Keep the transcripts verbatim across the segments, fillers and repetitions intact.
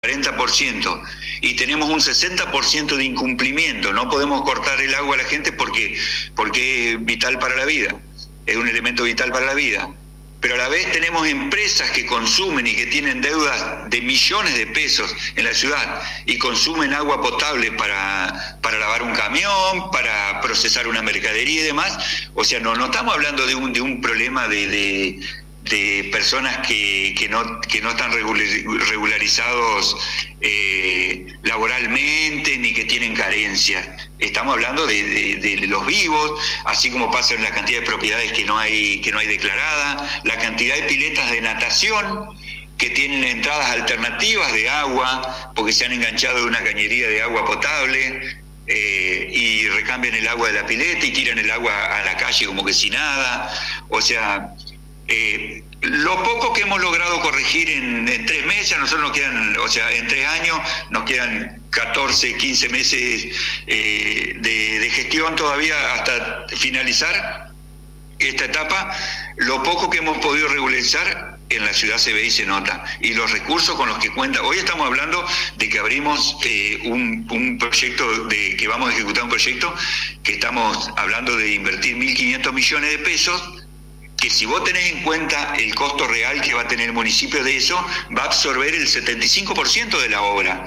cuarenta por ciento y tenemos un sesenta por ciento de incumplimiento. No podemos cortar el agua a la gente porque, porque es vital para la vida, es un elemento vital para la vida. Pero a la vez tenemos empresas que consumen y que tienen deudas de millones de pesos en la ciudad y consumen agua potable para, para lavar un camión, para procesar una mercadería y demás. O sea, no, no estamos hablando de un, de un problema de... de de personas que, que no que no están regularizados eh, laboralmente ni que tienen carencias. Estamos hablando de, de, de los vivos, así como pasa en la cantidad de propiedades que no hay que no hay declarada, la cantidad de piletas de natación que tienen entradas alternativas de agua porque se han enganchado de una cañería de agua potable. Eh, y recambian el agua de la pileta y tiran el agua a la calle como que si nada. O sea, Eh, lo poco que hemos logrado corregir en, en tres meses, a nosotros nos quedan, o sea, en tres años nos quedan catorce, quince meses eh, de, de gestión todavía hasta finalizar esta etapa. Lo poco que hemos podido regularizar en la ciudad se ve y se nota, y los recursos con los que cuenta. Hoy estamos hablando de que abrimos eh, un, un proyecto, de que vamos a ejecutar un proyecto que estamos hablando de invertir mil quinientos millones de pesos, que si vos tenés en cuenta el costo real que va a tener el municipio de eso, va a absorber el setenta y cinco por ciento de la obra,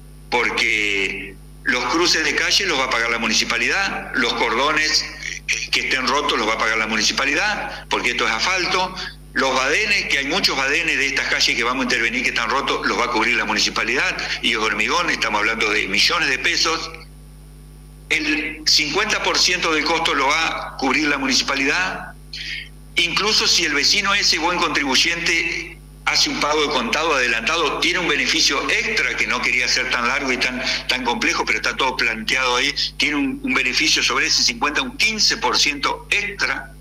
porque los cruces de calle los va a pagar la municipalidad, los cordones que estén rotos los va a pagar la municipalidad, porque esto es asfalto, los badenes, que hay muchos badenes de estas calles que vamos a intervenir que están rotos, los va a cubrir la municipalidad, y los hormigón, estamos hablando de millones de pesos. El cincuenta por ciento del costo lo va a cubrir la municipalidad. Incluso si el vecino ese buen contribuyente hace un pago de contado adelantado, tiene un beneficio extra, que no quería ser tan largo y tan, tan complejo, pero está todo planteado ahí, tiene un, un beneficio sobre ese cincuenta, un quince por ciento extra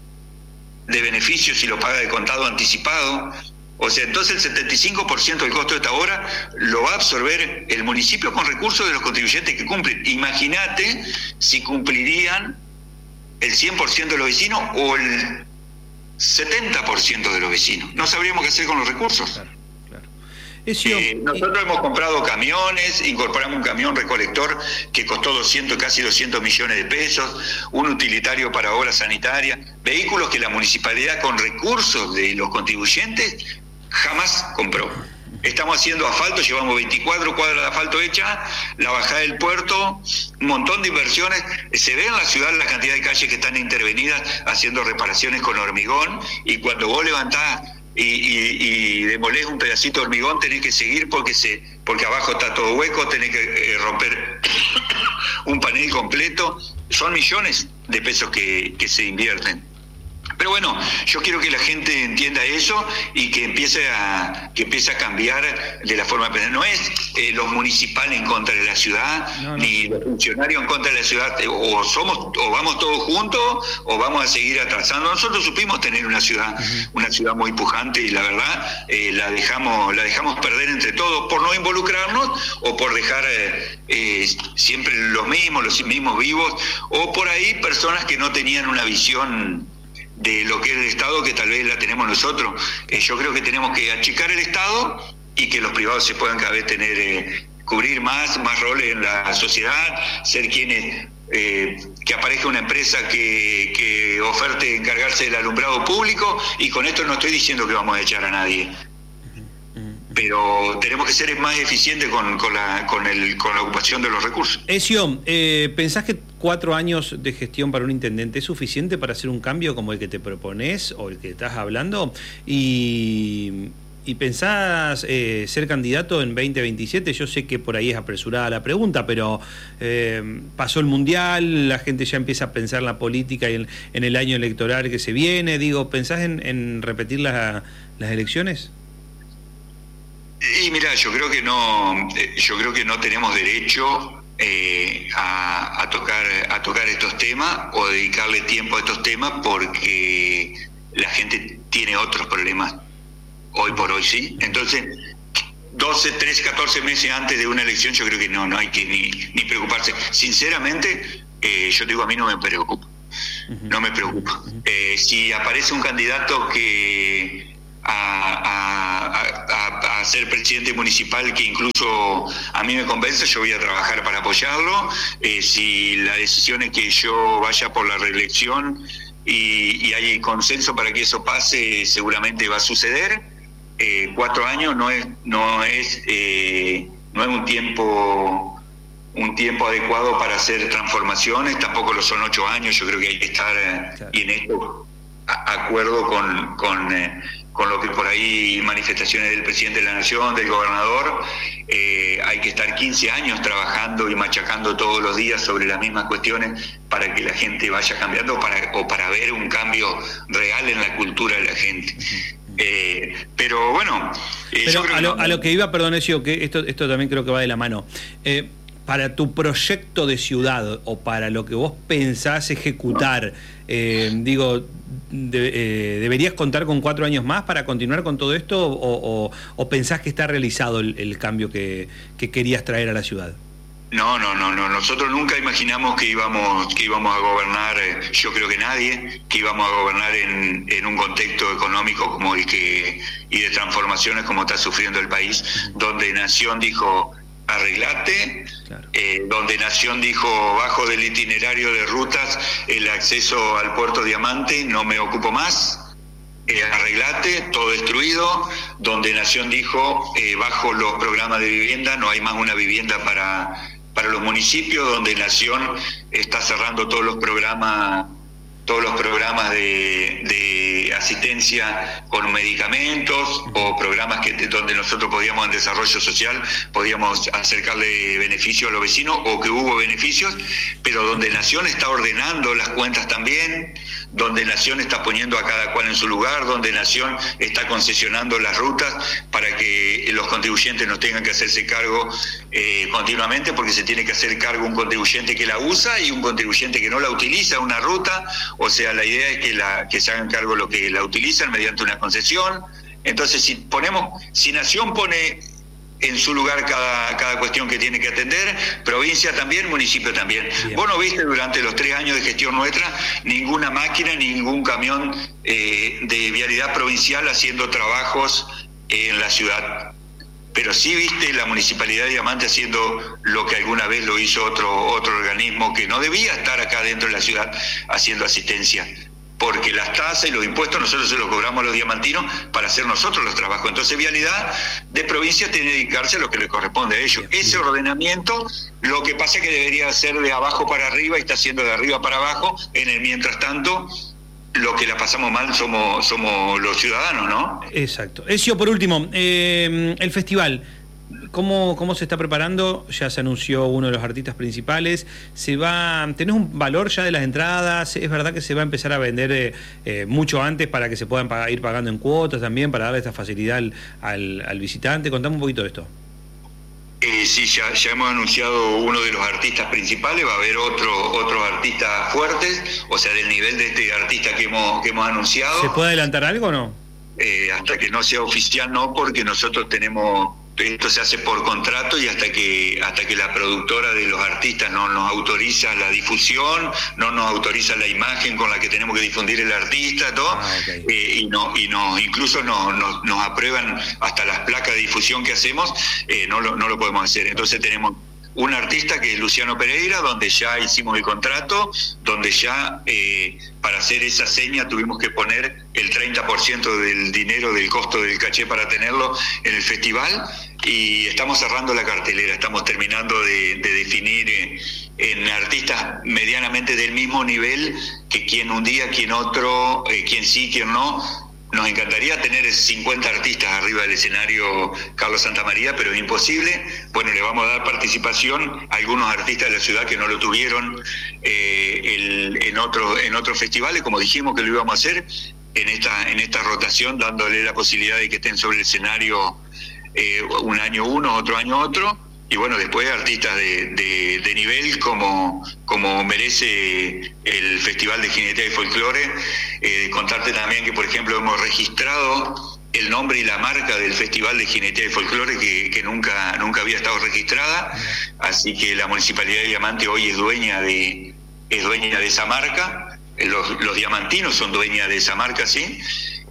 de beneficio si lo paga de contado anticipado. O sea, entonces el setenta y cinco por ciento del costo de esta obra lo va a absorber el municipio con recursos de los contribuyentes que cumplen. Imagínate si cumplirían el cien por ciento de los vecinos o el setenta por ciento de los vecinos. No sabríamos qué hacer con los recursos. Claro, claro. Eh, nosotros hemos comprado camiones, incorporamos un camión recolector que costó doscientos, casi doscientos millones de pesos, un utilitario para obras sanitarias, vehículos que la municipalidad con recursos de los contribuyentes jamás compró. Estamos haciendo asfalto, llevamos veinticuatro cuadras de asfalto hechas, la bajada del puerto, un montón de inversiones. Se ve en la ciudad la cantidad de calles que están intervenidas haciendo reparaciones con hormigón, y cuando vos levantás y, y, y demolés un pedacito de hormigón, tenés que seguir porque se porque abajo está todo hueco, tenés que eh, romper un panel completo. Son millones de pesos que, que se invierten. Pero bueno, yo quiero que la gente entienda eso y que empiece a que empiece a cambiar de la forma de pensar. No es eh, los municipales en contra de la ciudad, no, no. ni los funcionarios en contra de la ciudad. O somos, o vamos todos juntos, o vamos a seguir atrasando. Nosotros supimos tener una ciudad, uh-huh. una ciudad muy pujante, y la verdad eh, la dejamos, la dejamos perder entre todos por no involucrarnos, o por dejar eh, eh, siempre los mismos, los mismos vivos, o por ahí personas que no tenían una visión de lo que es el Estado, que tal vez la tenemos nosotros. Eh, yo creo que tenemos que achicar el Estado y que los privados se puedan cada vez tener, eh, cubrir más, más roles en la sociedad, ser quienes, eh, que aparezca una empresa que, que oferte encargarse del alumbrado público, y con esto no estoy diciendo que vamos a echar a nadie, pero tenemos que ser más eficientes con, con, la, con, el, con la ocupación de los recursos. Ezio, eh, ¿pensás que cuatro años de gestión para un intendente es suficiente para hacer un cambio como el que te propones o el que estás hablando? Y, y pensás eh, ser candidato en veinte veintisiete. Yo sé que por ahí es apresurada la pregunta, pero eh, pasó el Mundial, la gente ya empieza a pensar en la política y en, en el año electoral que se viene. Digo, ¿pensás en, en repetir la, las elecciones? Y mira, yo creo que no, yo creo que no tenemos derecho eh, a, a tocar a tocar estos temas o dedicarle tiempo a estos temas, porque la gente tiene otros problemas hoy por hoy, ¿sí? Entonces, doce, trece, catorce meses antes de una elección, yo creo que no, no hay que ni, ni preocuparse. Sinceramente, eh, yo digo, a mí no me preocupa, no me preocupa. Eh, si aparece un candidato que a, a, a ser presidente municipal, que incluso a mí me convence, yo voy a trabajar para apoyarlo. Eh, si la decisión es que yo vaya por la reelección y, y hay consenso para que eso pase, seguramente va a suceder. Eh, cuatro años no es no es eh, no es un tiempo un tiempo adecuado para hacer transformaciones, tampoco lo son ocho años. Yo creo que hay que estar eh, claro. y en esto a, acuerdo con con eh, con lo que por ahí manifestaciones del presidente de la Nación, del gobernador. Eh, hay que estar quince años trabajando y machacando todos los días sobre las mismas cuestiones para que la gente vaya cambiando para, o para ver un cambio real en la cultura de la gente. Eh, pero bueno, eh, pero yo a, lo, que... a lo que iba, perdón, Ezio, que esto, esto también creo que va de la mano. Eh, para tu proyecto de ciudad o para lo que vos pensás ejecutar, eh, digo, de, eh, ¿deberías contar con cuatro años más para continuar con todo esto o, o, o pensás que está realizado el, el cambio que, que querías traer a la ciudad? No, no, no, no. Nosotros nunca imaginamos que íbamos que íbamos a gobernar, eh, yo creo que nadie, que íbamos a gobernar en, en un contexto económico como el que y de transformaciones como está sufriendo el país, uh-huh. donde Nación dijo arreglate, claro. eh, donde Nación dijo bajo del itinerario de rutas el acceso al puerto Diamante, no me ocupo más, eh, arreglate, todo destruido, donde Nación dijo eh, bajo los programas de vivienda, no hay más una vivienda para, para los municipios, donde Nación está cerrando todos los programas todos los programas de, de asistencia con medicamentos o programas que donde nosotros podíamos en desarrollo social podíamos acercarle beneficio a los vecinos o que hubo beneficios, pero donde Nación está ordenando las cuentas también, donde Nación está poniendo a cada cual en su lugar, donde Nación está concesionando las rutas para que los contribuyentes no tengan que hacerse cargo eh, continuamente, porque se tiene que hacer cargo un contribuyente que la usa y un contribuyente que no la utiliza, una ruta. O sea, la idea es que, la, que se hagan cargo los que la utilizan mediante una concesión. Entonces, si ponemos, si Nación pone en su lugar cada, cada cuestión que tiene que atender, provincia también, municipio también. Bien. Vos no viste durante los tres años de gestión nuestra ninguna máquina, ningún camión eh, de vialidad provincial haciendo trabajos en la ciudad. Pero sí viste la Municipalidad de Diamante haciendo lo que alguna vez lo hizo otro otro organismo que no debía estar acá dentro de la ciudad haciendo asistencia, porque las tasas y los impuestos nosotros se los cobramos a los diamantinos para hacer nosotros los trabajos. Entonces Vialidad de provincia tiene que dedicarse a lo que le corresponde a ellos. Ese ordenamiento, lo que pasa es que debería ser de abajo para arriba y está haciendo de arriba para abajo. En el mientras tanto, lo que la pasamos mal somos somos los ciudadanos, ¿no? Exacto. Ezio, por último, eh, el festival, ¿cómo, ¿cómo se está preparando? Ya se anunció uno de los artistas principales. ¿Se va, ¿tenés un valor ya de las entradas? ¿Es verdad que se va a empezar a vender eh, eh, mucho antes para que se puedan pagar, ir pagando en cuotas también, para darle esta facilidad al, al, al visitante? Contame un poquito de esto. Eh, sí, ya, ya hemos anunciado uno de los artistas principales, va a haber otro, otros artistas fuertes, o sea, del nivel de este artista que hemos, que hemos anunciado. ¿Se puede adelantar algo o no? Eh, hasta que no sea oficial no, porque nosotros tenemos, esto se hace por contrato y hasta que hasta que la productora de los artistas no nos autoriza la difusión, no nos autoriza la imagen con la que tenemos que difundir el artista, todo, ah, okay. eh, y no y no incluso nos, nos, nos aprueban hasta las placas de difusión que hacemos, eh, no lo no lo podemos hacer. Entonces tenemos un artista que es Luciano Pereira, donde ya hicimos el contrato, donde ya eh, para hacer esa seña tuvimos que poner el treinta por ciento del dinero del costo del caché para tenerlo en el festival, y estamos cerrando la cartelera, estamos terminando de, de definir eh, en artistas medianamente del mismo nivel, que quien un día, quien otro, eh, quien sí, quien no. Nos encantaría tener cincuenta artistas arriba del escenario Carlos Santamaría, pero es imposible. Bueno, le vamos a dar participación a algunos artistas de la ciudad que no lo tuvieron eh, el, en otros en otros festivales, como dijimos que lo íbamos a hacer, en esta en esta rotación, dándole la posibilidad de que estén sobre el escenario eh, un año uno, otro año otro. Y bueno, después artistas de, de, de nivel como, como merece el Festival de Jinetía y Folclore. Eh, contarte también que, por ejemplo, hemos registrado el nombre y la marca del Festival de Jinetía y Folclore, que, que nunca, nunca había estado registrada. Así que la Municipalidad de Diamante hoy es dueña de, es dueña de esa marca. Los, los diamantinos son dueñas de esa marca, sí.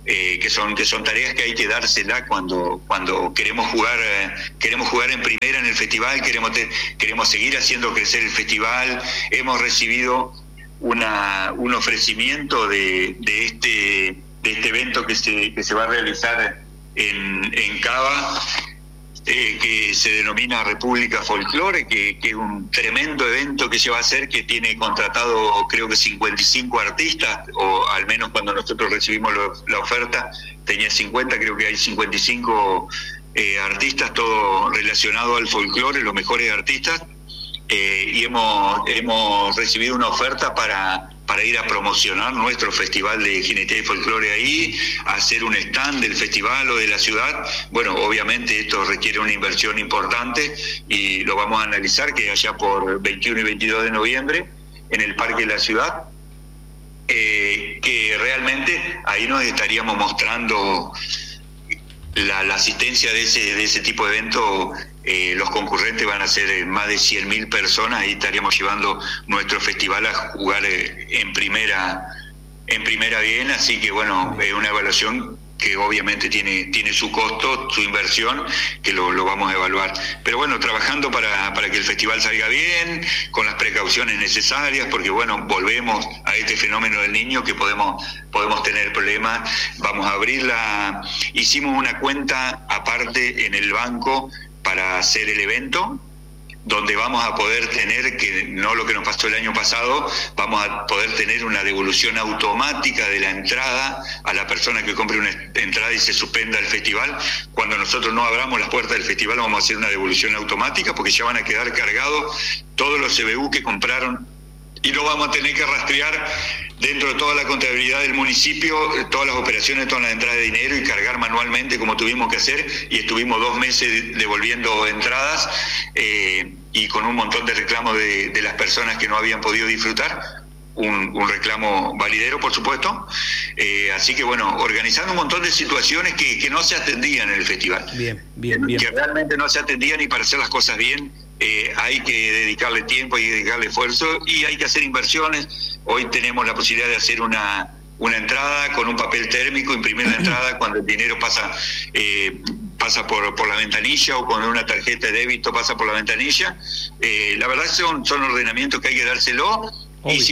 eh, que son que son tareas que hay que dársela cuando cuando queremos jugar eh, queremos jugar en primera en el festival, queremos te, queremos seguir haciendo crecer el festival. Hemos recibido una un ofrecimiento de, de este de este evento que se que se va a realizar en en Cava, Eh, que se denomina República Folklore, que, que es un tremendo evento que se va a hacer, que tiene contratado creo que cincuenta y cinco artistas, o al menos cuando nosotros recibimos lo, la oferta tenía cincuenta, creo que hay cincuenta y cinco eh, artistas, todo relacionado al folclore, los mejores artistas, eh, y hemos, hemos recibido una oferta para... para ir a promocionar nuestro festival de jineteía y folclore ahí, hacer un stand del festival o de la ciudad. Bueno, obviamente esto requiere una inversión importante y lo vamos a analizar, que allá por veintiuno y veintidós de noviembre en el Parque de la Ciudad, eh, que realmente ahí nos estaríamos mostrando la, la asistencia de ese, de ese tipo de evento. Eh, los concurrentes van a ser más de cien mil personas, y estaríamos llevando nuestro festival a jugar eh, en primera en primera bien, así que bueno, es una evaluación que obviamente tiene tiene su costo, su inversión, que lo, lo vamos a evaluar. Pero bueno, trabajando para, para que el festival salga bien, con las precauciones necesarias, porque bueno, volvemos a este fenómeno del niño que podemos podemos tener problemas. Vamos a abrirla, hicimos una cuenta aparte en el banco para hacer el evento, donde vamos a poder tener, que no lo que nos pasó el año pasado, vamos a poder tener una devolución automática de la entrada a la persona que compre una entrada y se suspenda el festival. Cuando nosotros no abramos las puertas del festival, vamos a hacer una devolución automática, porque ya van a quedar cargados todos los C B U que compraron, y no vamos a tener que rastrear dentro de toda la contabilidad del municipio todas las operaciones, todas las entradas de dinero, y cargar manualmente como tuvimos que hacer, y estuvimos dos meses devolviendo entradas eh, y con un montón de reclamos de, de las personas que no habían podido disfrutar, un, un reclamo validero, por supuesto. Eh, así que bueno, organizando un montón de situaciones que, que no se atendían en el festival. Bien, bien, bien. Que realmente no se atendían, y para hacer las cosas bien eh, hay que dedicarle tiempo, hay que dedicarle esfuerzo, y hay que hacer inversiones. Hoy tenemos la posibilidad de hacer una, una entrada con un papel térmico, imprimir la entrada cuando el dinero pasa eh, pasa por, por la ventanilla, o cuando una tarjeta de débito pasa por la ventanilla. Eh, la verdad son, son ordenamientos que hay que dárselo. Y si